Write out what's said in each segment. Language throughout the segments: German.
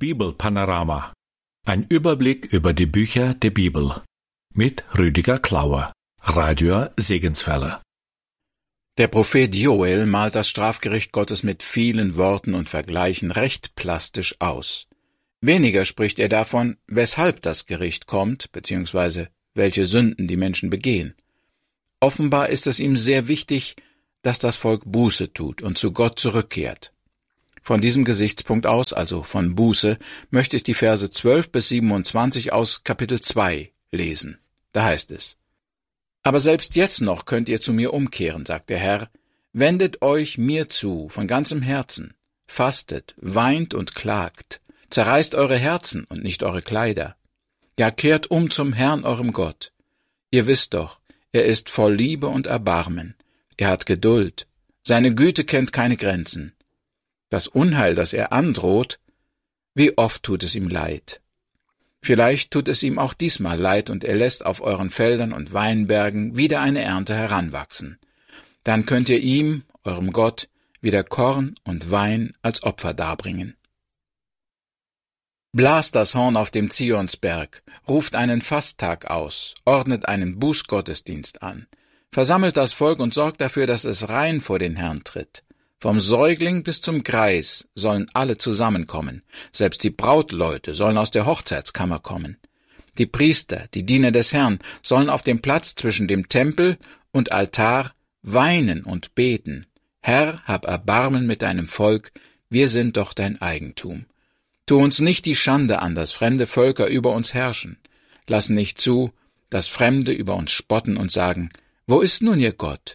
Bibelpanorama. Ein Überblick über die Bücher der Bibel. Mit Rüdiger Klauer, Radio Segenswelle. Der Prophet Joel malt das Strafgericht Gottes mit vielen Worten und Vergleichen recht plastisch aus. Weniger spricht er davon, weshalb das Gericht kommt, bzw. welche Sünden die Menschen begehen. Offenbar ist es ihm sehr wichtig, dass das Volk Buße tut und zu Gott zurückkehrt. Von diesem Gesichtspunkt aus, also von Buße, möchte ich die Verse 12 bis 27 aus Kapitel 2 lesen. Da heißt es: Aber selbst jetzt noch könnt ihr zu mir umkehren, sagt der Herr, wendet euch mir zu von ganzem Herzen, fastet, weint und klagt, zerreißt eure Herzen und nicht eure Kleider. Ja, kehrt um zum Herrn, eurem Gott. Ihr wisst doch, er ist voll Liebe und Erbarmen, er hat Geduld, seine Güte kennt keine Grenzen. Das Unheil, das er androht, wie oft tut es ihm leid. Vielleicht tut es ihm auch diesmal leid und er lässt auf euren Feldern und Weinbergen wieder eine Ernte heranwachsen. Dann könnt ihr ihm, eurem Gott, wieder Korn und Wein als Opfer darbringen. Blast das Horn auf dem Zionsberg, ruft einen Fasttag aus, ordnet einen Bußgottesdienst an, versammelt das Volk und sorgt dafür, dass es rein vor den Herrn tritt. Vom Säugling bis zum Greis sollen alle zusammenkommen, selbst die Brautleute sollen aus der Hochzeitskammer kommen. Die Priester, die Diener des Herrn, sollen auf dem Platz zwischen dem Tempel und Altar weinen und beten. Herr, hab Erbarmen mit deinem Volk, wir sind doch dein Eigentum. Tu uns nicht die Schande an, dass fremde Völker über uns herrschen. Lass nicht zu, dass Fremde über uns spotten und sagen, wo ist nun ihr Gott?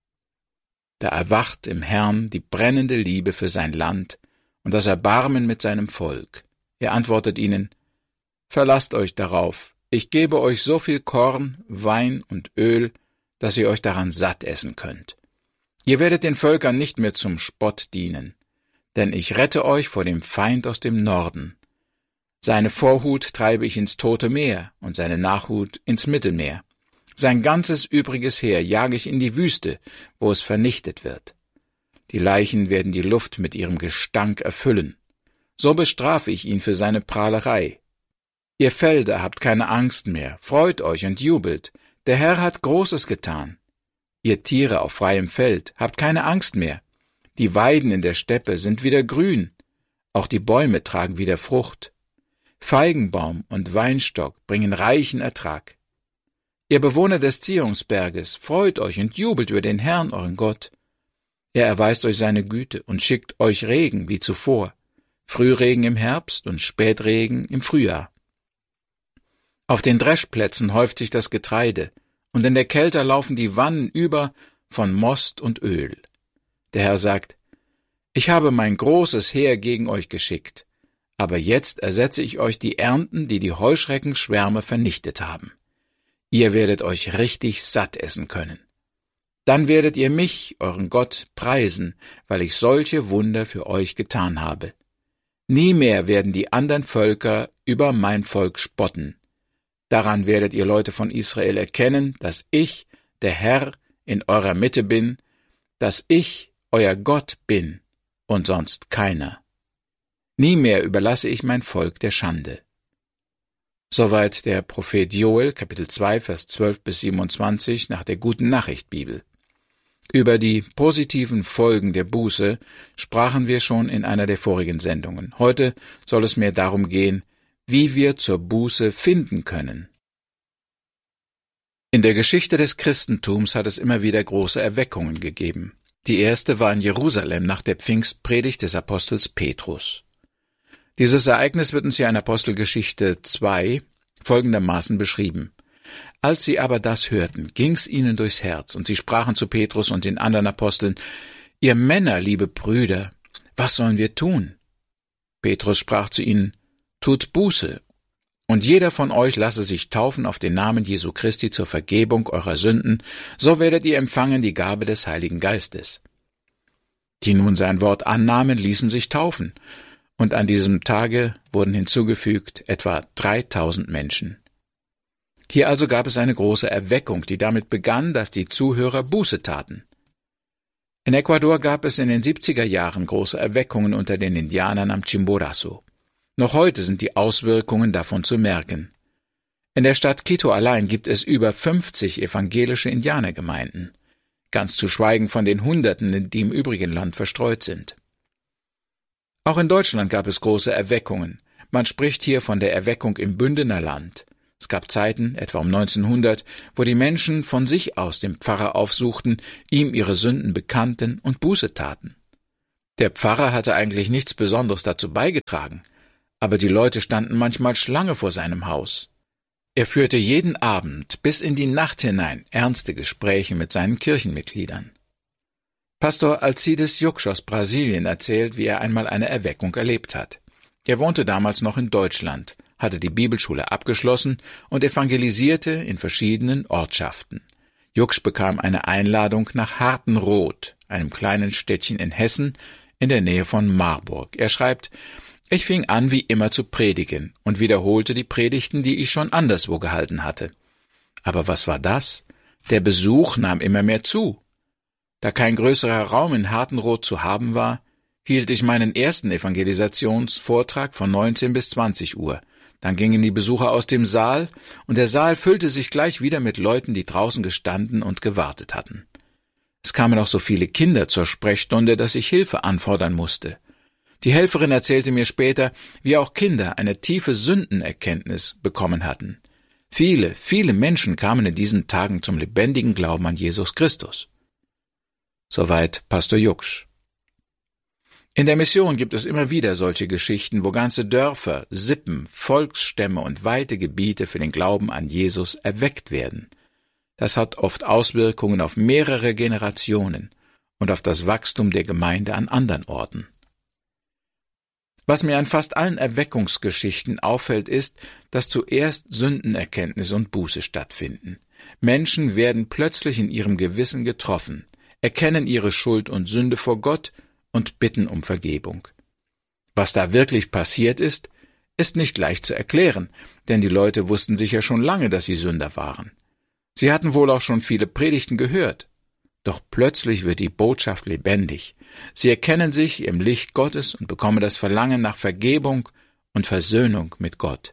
Da erwacht im Herrn die brennende Liebe für sein Land und das Erbarmen mit seinem Volk. Er antwortet ihnen, verlasst euch darauf, ich gebe euch so viel Korn, Wein und Öl, dass ihr euch daran satt essen könnt. Ihr werdet den Völkern nicht mehr zum Spott dienen, denn ich rette euch vor dem Feind aus dem Norden. Seine Vorhut treibe ich ins Tote Meer und seine Nachhut ins Mittelmeer. Sein ganzes übriges Heer jage ich in die Wüste, wo es vernichtet wird. Die Leichen werden die Luft mit ihrem Gestank erfüllen. So bestrafe ich ihn für seine Prahlerei. Ihr Felder habt keine Angst mehr, freut euch und jubelt. Der Herr hat Großes getan. Ihr Tiere auf freiem Feld, habt keine Angst mehr. Die Weiden in der Steppe sind wieder grün. Auch die Bäume tragen wieder Frucht. Feigenbaum und Weinstock bringen reichen Ertrag. Ihr Bewohner des Zionsberges, freut euch und jubelt über den Herrn, euren Gott. Er erweist euch seine Güte und schickt euch Regen wie zuvor, Frühregen im Herbst und Spätregen im Frühjahr. Auf den Dreschplätzen häuft sich das Getreide, und in der Kälte laufen die Wannen über von Most und Öl. Der Herr sagt, ich habe mein großes Heer gegen euch geschickt, aber jetzt ersetze ich euch die Ernten, die die Heuschreckenschwärme vernichtet haben. Ihr werdet euch richtig satt essen können. Dann werdet ihr mich, euren Gott, preisen, weil ich solche Wunder für euch getan habe. Nie mehr werden die anderen Völker über mein Volk spotten. Daran werdet ihr Leute von Israel erkennen, dass ich, der Herr, in eurer Mitte bin, dass ich, euer Gott, bin und sonst keiner. Nie mehr überlasse ich mein Volk der Schande. Soweit der Prophet Joel, Kapitel 2, Vers 12 bis 27 nach der Guten Nachricht Bibel. Über die positiven Folgen der Buße sprachen wir schon in einer der vorigen Sendungen. Heute soll es mehr darum gehen, wie wir zur Buße finden können. In der Geschichte des Christentums hat es immer wieder große Erweckungen gegeben. Die erste war in Jerusalem nach der Pfingstpredigt des Apostels Petrus. Dieses Ereignis wird uns hier in Apostelgeschichte 2 folgendermaßen beschrieben. Als sie aber das hörten, ging's ihnen durchs Herz, und sie sprachen zu Petrus und den anderen Aposteln, ihr Männer, liebe Brüder, was sollen wir tun? Petrus sprach zu ihnen, tut Buße, und jeder von euch lasse sich taufen auf den Namen Jesu Christi zur Vergebung eurer Sünden, so werdet ihr empfangen die Gabe des Heiligen Geistes. Die nun sein Wort annahmen, ließen sich taufen, und an diesem Tage wurden hinzugefügt etwa 3000 Menschen. Hier also gab es eine große Erweckung, die damit begann, dass die Zuhörer Buße taten. In Ecuador gab es in den 70er Jahren große Erweckungen unter den Indianern am Chimborazo. Noch heute sind die Auswirkungen davon zu merken. In der Stadt Quito allein gibt es über 50 evangelische Indianergemeinden, ganz zu schweigen von den Hunderten, die im übrigen Land verstreut sind. Auch in Deutschland gab es große Erweckungen. Man spricht hier von der Erweckung im Bündner Land. Es gab Zeiten, etwa um 1900, wo die Menschen von sich aus den Pfarrer aufsuchten, ihm ihre Sünden bekannten und Buße taten. Der Pfarrer hatte eigentlich nichts Besonderes dazu beigetragen, aber die Leute standen manchmal Schlange vor seinem Haus. Er führte jeden Abend bis in die Nacht hinein ernste Gespräche mit seinen Kirchenmitgliedern. Pastor Alcides Juks aus Brasilien erzählt, wie er einmal eine Erweckung erlebt hat. Er wohnte damals noch in Deutschland, hatte die Bibelschule abgeschlossen und evangelisierte in verschiedenen Ortschaften. Juks bekam eine Einladung nach Hartenroth, einem kleinen Städtchen in Hessen, in der Nähe von Marburg. Er schreibt: Ich fing an, wie immer zu predigen und wiederholte die Predigten, die ich schon anderswo gehalten hatte. Aber was war das? Der Besuch nahm immer mehr zu. Da kein größerer Raum in Hartenroth zu haben war, hielt ich meinen ersten Evangelisationsvortrag von 19 bis 20 Uhr. Dann gingen die Besucher aus dem Saal, und der Saal füllte sich gleich wieder mit Leuten, die draußen gestanden und gewartet hatten. Es kamen auch so viele Kinder zur Sprechstunde, dass ich Hilfe anfordern musste. Die Helferin erzählte mir später, wie auch Kinder eine tiefe Sündenerkenntnis bekommen hatten. Viele, viele Menschen kamen in diesen Tagen zum lebendigen Glauben an Jesus Christus. Soweit Pastor Juks. In der Mission gibt es immer wieder solche Geschichten, wo ganze Dörfer, Sippen, Volksstämme und weite Gebiete für den Glauben an Jesus erweckt werden. Das hat oft Auswirkungen auf mehrere Generationen und auf das Wachstum der Gemeinde an anderen Orten. Was mir an fast allen Erweckungsgeschichten auffällt, ist, dass zuerst Sündenerkenntnis und Buße stattfinden. Menschen werden plötzlich in ihrem Gewissen getroffen, erkennen ihre Schuld und Sünde vor Gott und bitten um Vergebung. Was da wirklich passiert ist nicht leicht zu erklären, denn die Leute wussten sicher schon lange, dass sie Sünder waren. Sie hatten wohl auch schon viele Predigten gehört. Doch plötzlich wird die Botschaft lebendig. Sie erkennen sich im Licht Gottes und bekommen das Verlangen nach Vergebung und Versöhnung mit Gott.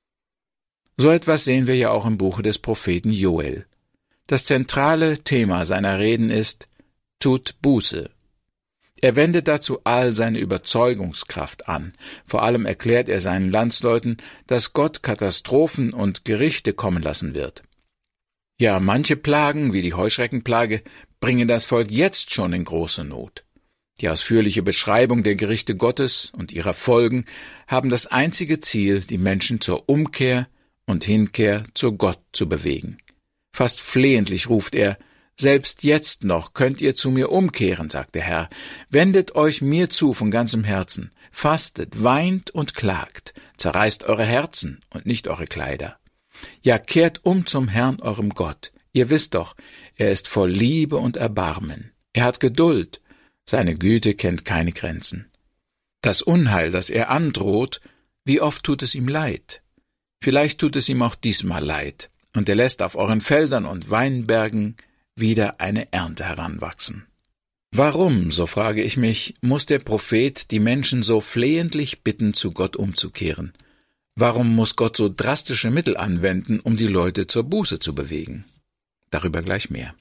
So etwas sehen wir ja auch im Buche des Propheten Joel. Das zentrale Thema seiner Reden ist: Tut Buße. Er wendet dazu all seine Überzeugungskraft an. Vor allem erklärt er seinen Landsleuten, dass Gott Katastrophen und Gerichte kommen lassen wird. Ja, manche Plagen, wie die Heuschreckenplage, bringen das Volk jetzt schon in große Not. Die ausführliche Beschreibung der Gerichte Gottes und ihrer Folgen haben das einzige Ziel, die Menschen zur Umkehr und Hinkehr zu Gott zu bewegen. Fast flehentlich ruft er: Selbst jetzt noch könnt ihr zu mir umkehren, sagt der Herr. Wendet euch mir zu von ganzem Herzen, fastet, weint und klagt, zerreißt eure Herzen und nicht eure Kleider. Ja, kehrt um zum Herrn, eurem Gott. Ihr wisst doch, er ist voll Liebe und Erbarmen. Er hat Geduld. Seine Güte kennt keine Grenzen. Das Unheil, das er androht, wie oft tut es ihm leid? Vielleicht tut es ihm auch diesmal leid, und er lässt auf euren Feldern und Weinbergen wieder eine Ernte heranwachsen. Warum, so frage ich mich, muss der Prophet die Menschen so flehentlich bitten, zu Gott umzukehren? Warum muss Gott so drastische Mittel anwenden, um die Leute zur Buße zu bewegen? Darüber gleich mehr.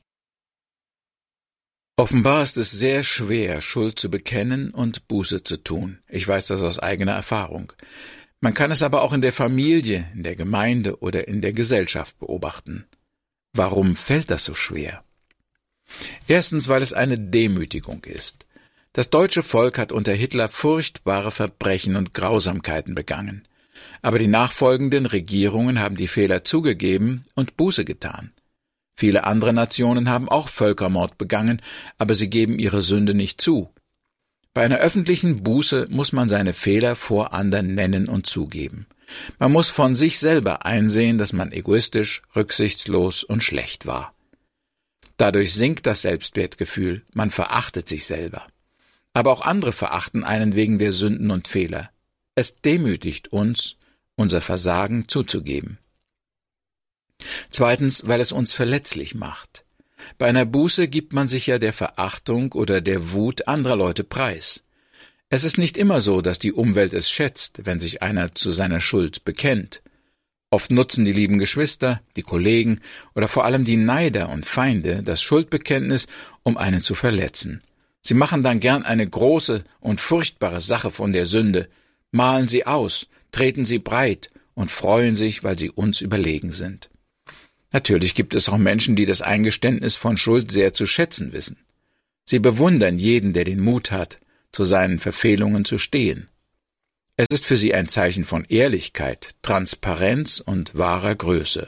Offenbar ist es sehr schwer, Schuld zu bekennen und Buße zu tun. Ich weiß das aus eigener Erfahrung. Man kann es aber auch in der Familie, in der Gemeinde oder in der Gesellschaft beobachten. Warum fällt das so schwer? Erstens, weil es eine Demütigung ist. Das deutsche Volk hat unter Hitler furchtbare Verbrechen und Grausamkeiten begangen. Aber die nachfolgenden Regierungen haben die Fehler zugegeben und Buße getan. Viele andere Nationen haben auch Völkermord begangen, aber sie geben ihre Sünde nicht zu. Bei einer öffentlichen Buße muss man seine Fehler vor anderen nennen und zugeben. Man muss von sich selber einsehen, dass man egoistisch, rücksichtslos und schlecht war. Dadurch sinkt das Selbstwertgefühl, man verachtet sich selber. Aber auch andere verachten einen wegen der Sünden und Fehler. Es demütigt uns, unser Versagen zuzugeben. Zweitens, weil es uns verletzlich macht. Bei einer Buße gibt man sich ja der Verachtung oder der Wut anderer Leute preis. Es ist nicht immer so, dass die Umwelt es schätzt, wenn sich einer zu seiner Schuld bekennt. Oft nutzen die lieben Geschwister, die Kollegen oder vor allem die Neider und Feinde das Schuldbekenntnis, um einen zu verletzen. Sie machen dann gern eine große und furchtbare Sache von der Sünde, malen sie aus, treten sie breit und freuen sich, weil sie uns überlegen sind. Natürlich gibt es auch Menschen, die das Eingeständnis von Schuld sehr zu schätzen wissen. Sie bewundern jeden, der den Mut hat, zu seinen Verfehlungen zu stehen. Es ist für sie ein Zeichen von Ehrlichkeit, Transparenz und wahrer Größe.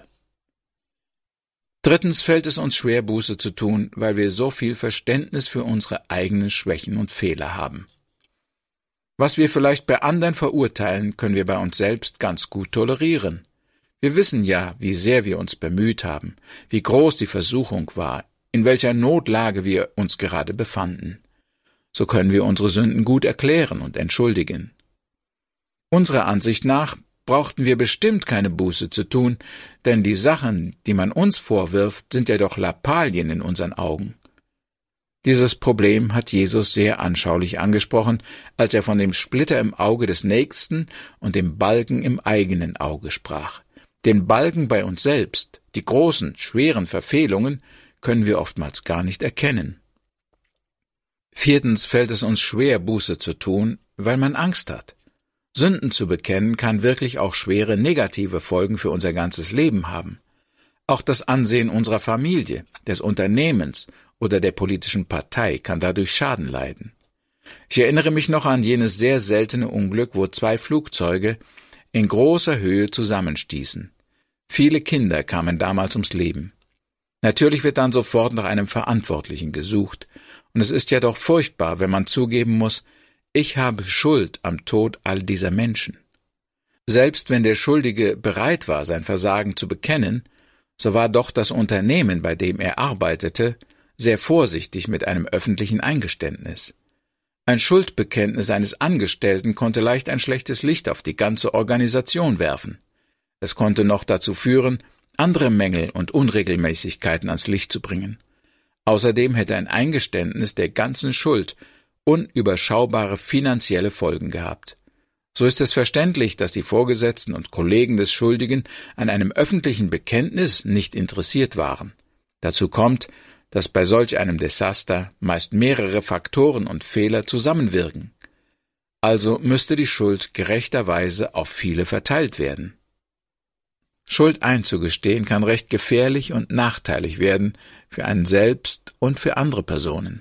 Drittens fällt es uns schwer, Buße zu tun, weil wir so viel Verständnis für unsere eigenen Schwächen und Fehler haben. Was wir vielleicht bei anderen verurteilen, können wir bei uns selbst ganz gut tolerieren. Wir wissen ja, wie sehr wir uns bemüht haben, wie groß die Versuchung war, in welcher Notlage wir uns gerade befanden. So können wir unsere Sünden gut erklären und entschuldigen. Unserer Ansicht nach brauchten wir bestimmt keine Buße zu tun, denn die Sachen, die man uns vorwirft, sind ja doch Lappalien in unseren Augen. Dieses Problem hat Jesus sehr anschaulich angesprochen, als er von dem Splitter im Auge des Nächsten und dem Balken im eigenen Auge sprach. Den Balken bei uns selbst, die großen, schweren Verfehlungen, können wir oftmals gar nicht erkennen. Viertens fällt es uns schwer, Buße zu tun, weil man Angst hat. Sünden zu bekennen kann wirklich auch schwere negative Folgen für unser ganzes Leben haben. Auch das Ansehen unserer Familie, des Unternehmens oder der politischen Partei kann dadurch Schaden leiden. Ich erinnere mich noch an jenes sehr seltene Unglück, wo 2 Flugzeuge in großer Höhe zusammenstießen. Viele Kinder kamen damals ums Leben. Natürlich wird dann sofort nach einem Verantwortlichen gesucht, und es ist ja doch furchtbar, wenn man zugeben muss, ich habe Schuld am Tod all dieser Menschen. Selbst wenn der Schuldige bereit war, sein Versagen zu bekennen, so war doch das Unternehmen, bei dem er arbeitete, sehr vorsichtig mit einem öffentlichen Eingeständnis. Ein Schuldbekenntnis eines Angestellten konnte leicht ein schlechtes Licht auf die ganze Organisation werfen. Es konnte noch dazu führen, andere Mängel und Unregelmäßigkeiten ans Licht zu bringen. Außerdem hätte ein Eingeständnis der ganzen Schuld unüberschaubare finanzielle Folgen gehabt. So ist es verständlich, dass die Vorgesetzten und Kollegen des Schuldigen an einem öffentlichen Bekenntnis nicht interessiert waren. Dazu kommt, dass bei solch einem Desaster meist mehrere Faktoren und Fehler zusammenwirken. Also müsste die Schuld gerechterweise auf viele verteilt werden. Schuld einzugestehen kann recht gefährlich und nachteilig werden für einen selbst und für andere Personen.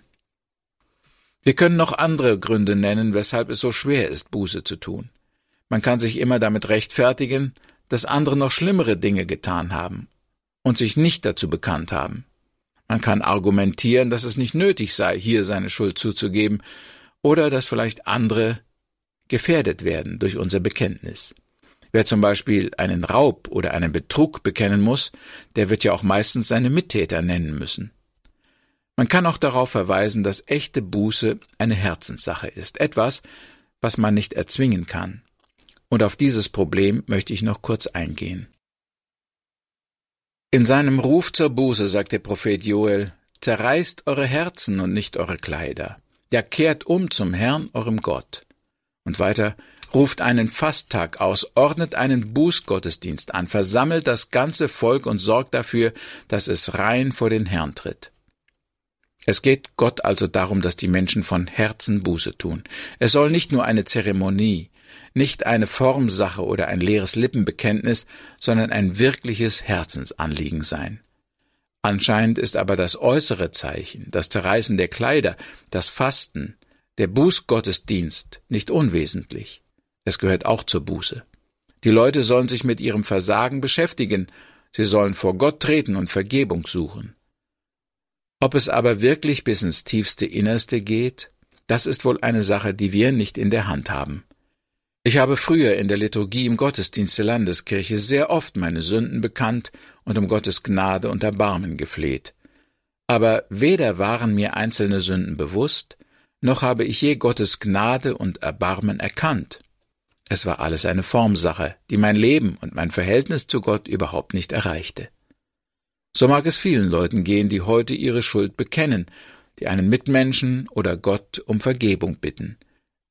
Wir können noch andere Gründe nennen, weshalb es so schwer ist, Buße zu tun. Man kann sich immer damit rechtfertigen, dass andere noch schlimmere Dinge getan haben und sich nicht dazu bekannt haben. Man kann argumentieren, dass es nicht nötig sei, hier seine Schuld zuzugeben, oder dass vielleicht andere gefährdet werden durch unser Bekenntnis. Wer zum Beispiel einen Raub oder einen Betrug bekennen muss, der wird ja auch meistens seine Mittäter nennen müssen. Man kann auch darauf verweisen, dass echte Buße eine Herzenssache ist, etwas, was man nicht erzwingen kann. Und auf dieses Problem möchte ich noch kurz eingehen. In seinem Ruf zur Buße sagt der Prophet Joel: Zerreißt eure Herzen und nicht eure Kleider. Ja, kehrt um zum Herrn, eurem Gott. Und weiter: Ruft einen Fasttag aus, ordnet einen Bußgottesdienst an, versammelt das ganze Volk und sorgt dafür, dass es rein vor den Herrn tritt. Es geht Gott also darum, dass die Menschen von Herzen Buße tun. Es soll nicht nur eine Zeremonie, nicht eine Formsache oder ein leeres Lippenbekenntnis, sondern ein wirkliches Herzensanliegen sein. Anscheinend ist aber das äußere Zeichen, das Zerreißen der Kleider, das Fasten, der Bußgottesdienst nicht unwesentlich. Es gehört auch zur Buße. Die Leute sollen sich mit ihrem Versagen beschäftigen, sie sollen vor Gott treten und Vergebung suchen. Ob es aber wirklich bis ins tiefste Innerste geht, das ist wohl eine Sache, die wir nicht in der Hand haben. Ich habe früher in der Liturgie im Gottesdienst der Landeskirche sehr oft meine Sünden bekannt und um Gottes Gnade und Erbarmen gefleht. Aber weder waren mir einzelne Sünden bewusst, noch habe ich je Gottes Gnade und Erbarmen erkannt. Es war alles eine Formsache, die mein Leben und mein Verhältnis zu Gott überhaupt nicht erreichte. So mag es vielen Leuten gehen, die heute ihre Schuld bekennen, die einen Mitmenschen oder Gott um Vergebung bitten.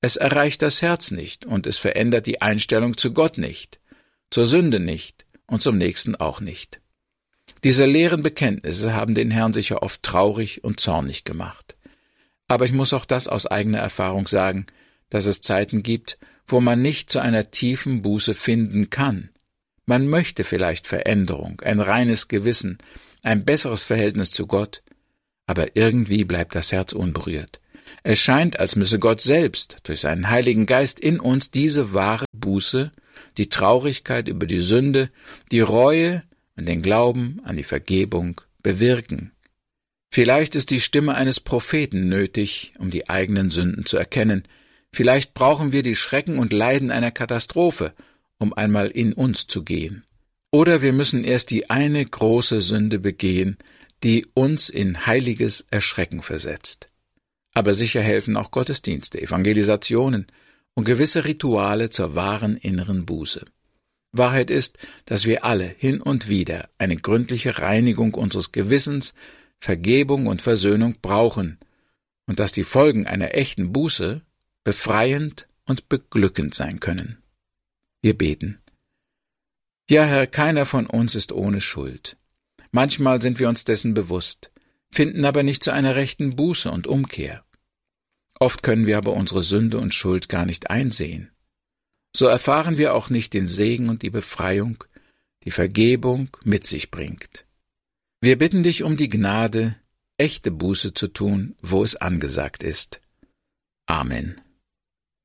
Es erreicht das Herz nicht und es verändert die Einstellung zu Gott nicht, zur Sünde nicht und zum Nächsten auch nicht. Diese leeren Bekenntnisse haben den Herrn sicher oft traurig und zornig gemacht. Aber ich muss auch das aus eigener Erfahrung sagen, dass es Zeiten gibt, wo man nicht zu einer tiefen Buße finden kann. Man möchte vielleicht Veränderung, ein reines Gewissen, ein besseres Verhältnis zu Gott, aber irgendwie bleibt das Herz unberührt. Es scheint, als müsse Gott selbst durch seinen Heiligen Geist in uns diese wahre Buße, die Traurigkeit über die Sünde, die Reue und den Glauben an die Vergebung bewirken. Vielleicht ist die Stimme eines Propheten nötig, um die eigenen Sünden zu erkennen. Vielleicht brauchen wir die Schrecken und Leiden einer Katastrophe, um einmal in uns zu gehen. Oder wir müssen erst die eine große Sünde begehen, die uns in heiliges Erschrecken versetzt. Aber sicher helfen auch Gottesdienste, Evangelisationen und gewisse Rituale zur wahren inneren Buße. Wahrheit ist, dass wir alle hin und wieder eine gründliche Reinigung unseres Gewissens, Vergebung und Versöhnung brauchen und dass die Folgen einer echten Buße befreiend und beglückend sein können. Wir beten. Ja, Herr, keiner von uns ist ohne Schuld. Manchmal sind wir uns dessen bewusst, finden aber nicht zu einer rechten Buße und Umkehr. Oft können wir aber unsere Sünde und Schuld gar nicht einsehen. So erfahren wir auch nicht den Segen und die Befreiung, die Vergebung mit sich bringt. Wir bitten dich um die Gnade, echte Buße zu tun, wo es angesagt ist. Amen.